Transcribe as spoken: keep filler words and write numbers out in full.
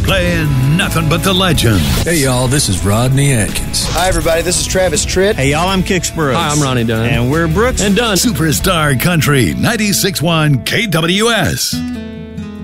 playing nothing but the legends. Hey, y'all, this is Rodney Atkins. Hi, everybody, this is Travis Tritt. Hey, y'all, I'm Kix Brooks. Hi, I'm Ronnie Dunn. And we're Brooks and Dunn. Superstar Country, ninety-six point one K W S.